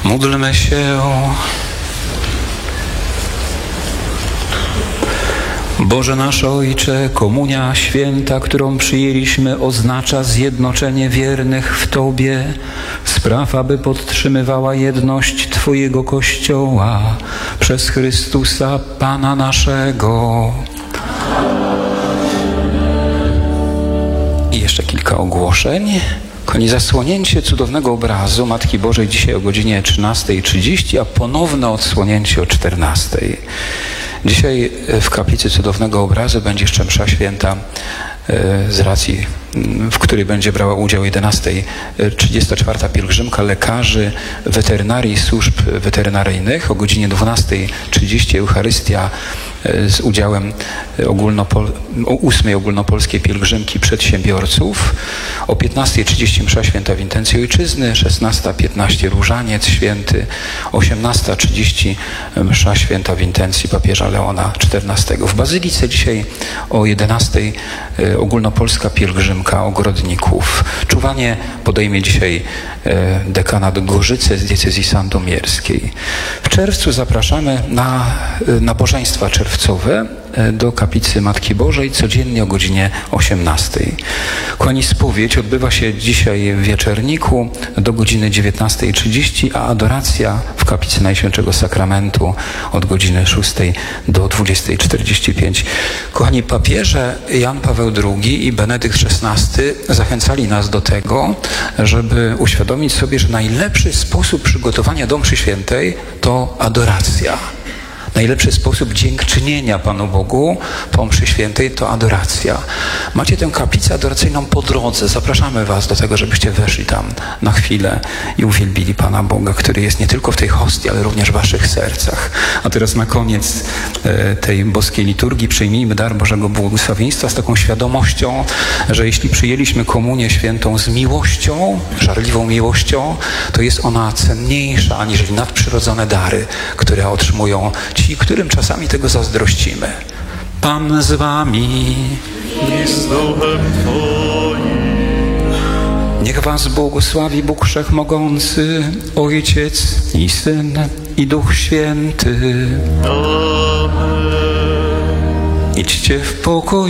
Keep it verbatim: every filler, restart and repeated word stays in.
Módlmy się. Boże nasz Ojcze, komunia święta, którą przyjęliśmy, oznacza zjednoczenie wiernych w Tobie. Spraw, aby podtrzymywała jedność Twojego Kościoła przez Chrystusa Pana naszego. I jeszcze kilka ogłoszeń. Koni zasłonięcie cudownego obrazu Matki Bożej dzisiaj o godzinie trzynastej trzydzieści, a ponowne odsłonięcie o czternastej. Dzisiaj w kaplicy cudownego obrazu będzie jeszcze msza święta z racji, w której będzie brała udział jedenastej trzydziesta czwarta pielgrzymka lekarzy weterynarii i służb weterynaryjnych. O godzinie dwunastej trzydzieści Eucharystia z udziałem ogólnopol- ósmej ogólnopolskiej pielgrzymki przedsiębiorców. O piętnastej trzydzieści msza święta w intencji ojczyzny, szesnasta piętnaście różaniec święty, osiemnasta trzydzieści msza święta w intencji papieża Leona czternastego. W Bazylice dzisiaj o jedenastej ogólnopolska pielgrzymka ogrodników. Czuwanie podejmie dzisiaj dekanat Gorzyce z diecezji sandomierskiej. W czerwcu zapraszamy na nabożeństwa czerwcowe do kaplicy Matki Bożej codziennie o godzinie osiemnastej. Kochani, spowiedź odbywa się dzisiaj w Wieczerniku do godziny dziewiętnastej trzydzieści, a adoracja w kaplicy Najświętszego Sakramentu od godziny szóstej do dwudziestej czterdzieści pięć. Kochani, papieże Jan Paweł drugi i Benedykt szesnasty zachęcali nas do tego, żeby uświadomić sobie, że najlepszy sposób przygotowania do mszy świętej to adoracja. Najlepszy sposób dziękczynienia Panu Bogu po mszy świętej to adoracja. Macie tę kaplicę adoracyjną po drodze. Zapraszamy Was do tego, żebyście weszli tam na chwilę i uwielbili Pana Boga, który jest nie tylko w tej hostii, ale również w Waszych sercach. A teraz na koniec e, tej boskiej liturgii przyjmijmy dar Bożego błogosławieństwa z taką świadomością, że jeśli przyjęliśmy komunię świętą z miłością, żarliwą miłością, to jest ona cenniejsza aniżeli nadprzyrodzone dary, które otrzymują ci, którym czasami tego zazdrościmy. Pan z wami. I z duchem Twoim. Niech was błogosławi Bóg Wszechmogący, Ojciec i Syn i Duch Święty. Amen. Idźcie w pokoju.